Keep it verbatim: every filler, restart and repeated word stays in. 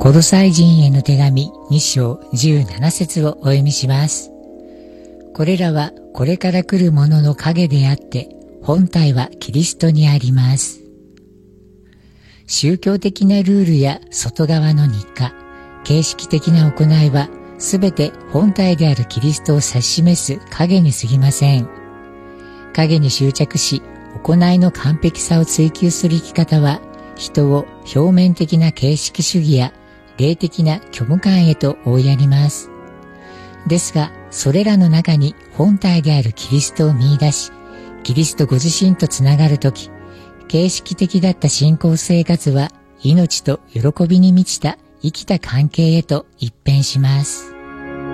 コロサイ人への手紙に章じゅうなな節をお読みします。これらはこれから来るものの影であって、本体はキリストにあります。宗教的なルールや外側の日課、形式的な行いは、すべて本体であるキリストを指し示す影に過ぎません。影に執着し、行いの完璧さを追求する生き方は、人を表面的な形式主義や霊的な虚無感へと追いやります。ですが、それらの中に本体であるキリストを見出し、キリストご自身とつながるとき、形式的だった信仰生活は命と喜びに満ちた生きた関係へと一変します。